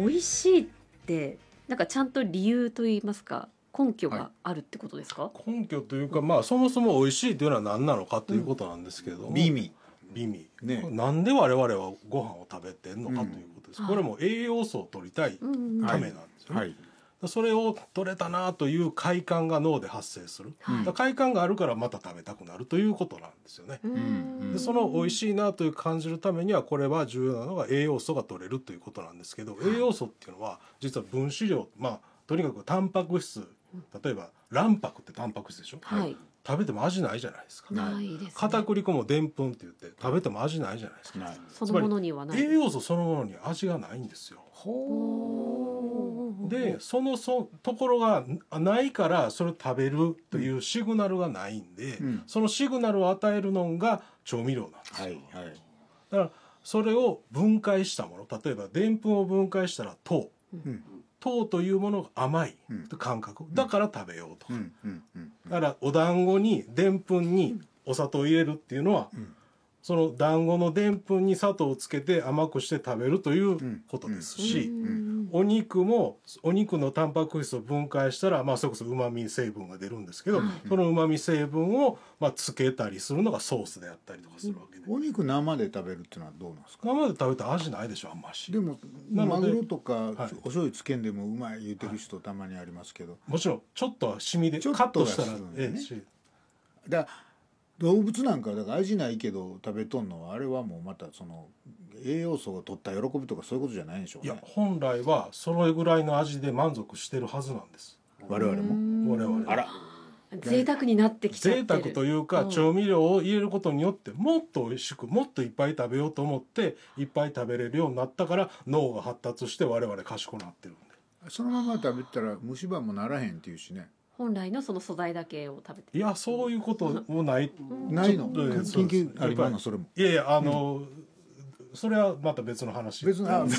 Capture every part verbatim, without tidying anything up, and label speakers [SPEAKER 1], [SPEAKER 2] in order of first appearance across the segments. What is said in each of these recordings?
[SPEAKER 1] 美味しいってなんかちゃんと理由といいますか根拠があるってことですか？
[SPEAKER 2] はい、根拠というか、まあそもそも美味しいというのは何なのかということなんですけども、
[SPEAKER 3] 美味
[SPEAKER 2] 美味、
[SPEAKER 3] ね、
[SPEAKER 2] なんで我々はご飯を食べてんのかということです、うん、これも栄養素を取りたいためなんですよね、はいはい、それを取れたなという快感が脳で発生する、はい、だ快感があるからまた食べたくなるということなんですよね、うん、でその美味しいなという感じるためにはこれは重要なのが栄養素が取れるということなんですけど、栄養素っていうのは実は分子量、まあとにかくタンパク質、例えば卵白ってタンパク質でしょ、はい、食べても味ないじゃないですか。
[SPEAKER 1] ないですね。
[SPEAKER 2] 片栗粉もでんぷんって言って食べても味ないじゃないですか。ない。
[SPEAKER 1] そのものにはない。
[SPEAKER 2] 栄養素そのものに味がないんですよ。
[SPEAKER 1] ほー。
[SPEAKER 2] でそのそところがないからそれを食べるというシグナルがないんで、うん、そのシグナルを与えるのが調味料なんですよ、はいはい、だからそれを分解したもの、例えばでんぷんを分解したら糖、うん糖というものが甘い感覚、うん、だから食べようとか、うんうんうん、だからお団子にでんぷんにお砂糖を入れるっていうのは、うん、その団子のでんぷんに砂糖をつけて甘くして食べるということですし、うんうん、お肉もお肉のタンパク質を分解したら、まあ、それこそうまみ成分が出るんですけど、うん、そのうまみ成分を、まあ、つけたりするのがソースであったりとかするわけで、
[SPEAKER 3] お肉生で食べるっていうのはどうなんですか？
[SPEAKER 2] 生で食べたら味ないでしょ、あんまし。
[SPEAKER 3] でもマグロとか、はい、お醤油つけんでもうまい言うてる人たまにありますけど、はい、
[SPEAKER 2] もちろんちょっとは染みでカットしたらええし、
[SPEAKER 3] だ動物なんかだから味ないけど食べとんのはあれはもうまたその栄養素を取った喜びとかそういうことじゃないんでしょうね。
[SPEAKER 2] いや本来はそれぐらいの味で満足してるはずなんです、
[SPEAKER 3] 我々も。
[SPEAKER 2] 我々
[SPEAKER 3] あら
[SPEAKER 1] 贅沢になってきちゃってる。
[SPEAKER 2] 贅沢というか、調味料を入れることによってもっと美味しくもっといっぱい食べようと思っていっぱい食べれるようになったから脳が発達して我々賢くなってるんで、
[SPEAKER 3] そのまま食べたら虫歯もならへんっていうしね。
[SPEAKER 1] 本来のその素材だけを食べて、
[SPEAKER 2] いやそういうこともない
[SPEAKER 3] ないの緊急ありますのそれも。
[SPEAKER 2] いやいやあの、うん、それはまた別の話。
[SPEAKER 3] 別の話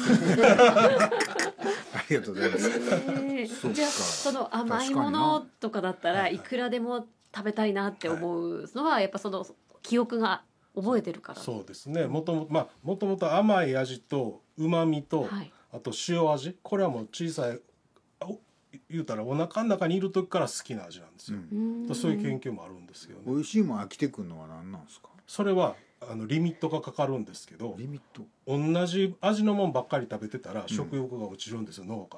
[SPEAKER 3] ありがとうございます、
[SPEAKER 1] えー、じゃあその甘いものとかだったらいくらでも食べたいなって思うのはやっぱその記憶が覚えてるから。
[SPEAKER 2] そうですね。もともとまあもともと甘い味と旨味と、はい、あと塩味、これはもう小さい言うたらお腹の中にいる時から好きな味なんですよ、うん、そういう研究もあるんですよね。
[SPEAKER 3] 美味しいもん飽きてくるのは何なんですか？
[SPEAKER 2] それはあのリミットがかかるんですけど、
[SPEAKER 3] リミット、
[SPEAKER 2] 同じ味のもんばっかり食べてたら食欲が落ちるんですよ、うん、脳から。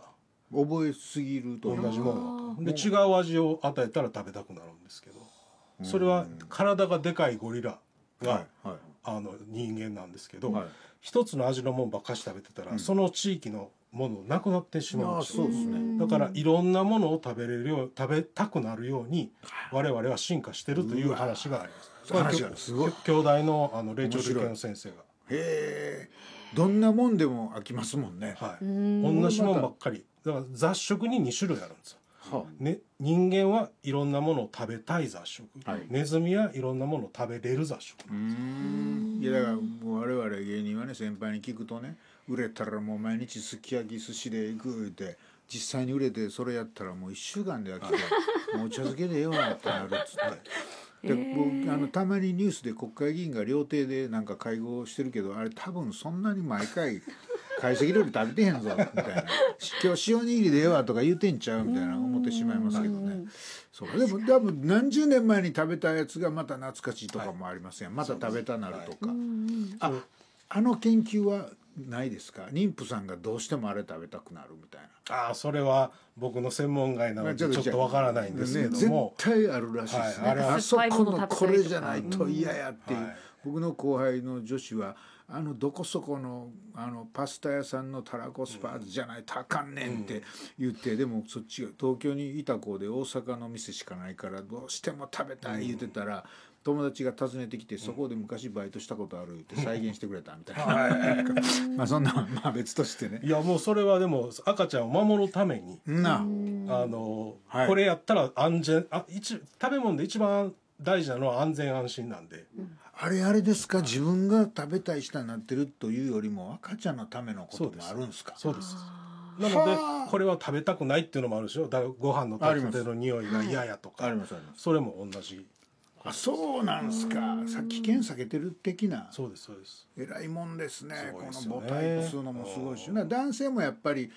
[SPEAKER 3] 覚えすぎると
[SPEAKER 2] 同じもので違う味を与えたら食べたくなるんですけど、それは体がでかいゴリラが、はいはい、あの人間なんですけど、はい、一つの味のもんばっかり食べてたら、うん、その地域のものなくなってしまうんですよ。
[SPEAKER 3] そうですね。
[SPEAKER 2] だからいろんなものを食べれるよう食べたくなるように我々は進化してるという話があります。
[SPEAKER 3] 話がすごい。
[SPEAKER 2] 兄弟のあの霊長類系の先生が。
[SPEAKER 3] へえ。どんなもんでも飽きますもんね。
[SPEAKER 2] はい。同じもんばっかり。だから雑食にに種類あるんですよ。はあ、ね、人間はいろんなものを食べたい雑食、はい、ネズミはいろんなものを食べれる雑食なんですよ。
[SPEAKER 3] うんいやだからもう我々芸人はね先輩に聞くとね、売れたらもう毎日すき焼き寿司で行くって実際に売れてそれやったらもういっしゅうかんで飽きてもうお茶漬けでええわってなるっつって。で僕あのたまにニュースで国会議員が料亭でなんか会合してるけど、あれ多分そんなに毎回懐石料理食べてへんぞみたいな今日塩握りでええわとか言うてんちゃうみたいな思ってしまいますけどね。そうでも多分何十年前に食べたやつがまた懐かしいとかもありますやん、はい、また食べたなるとか、はい、ああの研究はないですか？妊婦さんがどうしてもあれ食べたくなるみたいな。
[SPEAKER 2] ああそれは僕の専門外なのでちょっとわからないんですけども、
[SPEAKER 3] ね、絶対あるらしいですね、はい、あ, あそこのこれじゃないと嫌やっていう、うんはい、僕の後輩の女子はあのどこそこ の, あのパスタ屋さんのたらこスパーズじゃないとあかんねんって言って、うん、でもそっちが東京にいた子で大阪の店しかないからどうしても食べたい言ってたら、うん、友達が訪ねてきてそこで昔バイトしたことあるって再現してくれたみたいな、うん、まあそんなまあ別としてね。
[SPEAKER 2] いやもうそれはでも赤ちゃんを守るために
[SPEAKER 3] なあ
[SPEAKER 2] の、
[SPEAKER 3] はい、
[SPEAKER 2] これやったら安全あ一食べ物で一番大事なのは安全安心なんで、
[SPEAKER 3] うん、あれあれですか、自分が食べたい舌になってるというよりも赤ちゃんのためのこともあるんですか？
[SPEAKER 2] そうですなのでこれは食べたくないっていうのもあるでしょ。だからご飯の炊きたての匂いが嫌やとか、
[SPEAKER 3] ありますあります。
[SPEAKER 2] それも同じ。
[SPEAKER 3] あそうなんですか。さっき危険避けてる的な。
[SPEAKER 2] そうですそうです。
[SPEAKER 3] 偉いもんですね。
[SPEAKER 2] すごいです
[SPEAKER 3] こ
[SPEAKER 2] よね。
[SPEAKER 3] の母体っつうのもすごいし、男性もやっぱり